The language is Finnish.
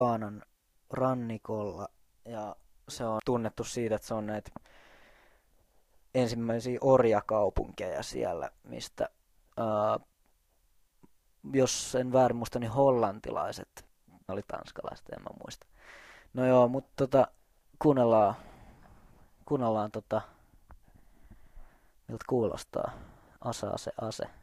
Ghanan rannikolla ja se on tunnettu siitä, että se on näitä ensimmäisiä orjakaupunkeja siellä, mistä jos en väärin muista, niin hollantilaiset, ne oli tanskalaiset, en mä muista. No joo, mutta kuunnellaan miltä kuulostaa Asa se ase.